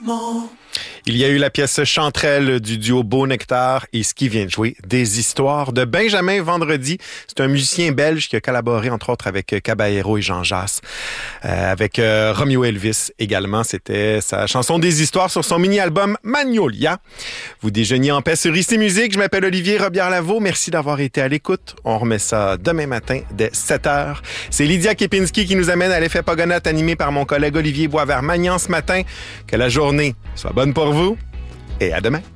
Il y a eu la pièce Chanterelle du duo Beau Nectar et ce qui vient de jouer, Des histoires de Benjamin Vendredi. C'est un musicien belge qui a collaboré entre autres avec Caballero et Jean Jass, avec Romeo Elvis également. C'était sa chanson Des histoires sur son mini-album Magnolia. Vous déjeuniez en paix sur ICI Musique. Je m'appelle Olivier Robillard-Lavaux. Merci d'avoir été à l'écoute. On remet ça demain matin dès 7h. C'est Lydia Kepinski qui nous amène à l'effet Pogonaute animé par mon collègue Olivier Boisvert-Magnan ce matin. Que la journée soit bonne pour vous et à demain.